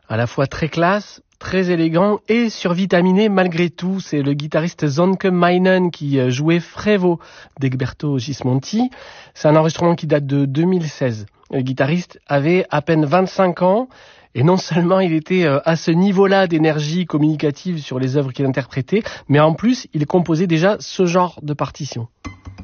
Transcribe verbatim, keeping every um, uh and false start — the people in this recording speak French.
à la fois très classe, très élégant et survitaminé malgré tout. C'est le guitariste Zonke Meinen qui jouait Frevo d'Egberto Gismonti. C'est un enregistrement qui date de deux mille seize. Le guitariste avait à peine vingt-cinq ans et non seulement il était à ce niveau-là d'énergie communicative sur les œuvres qu'il interprétait, mais en plus il composait déjà ce genre de partition.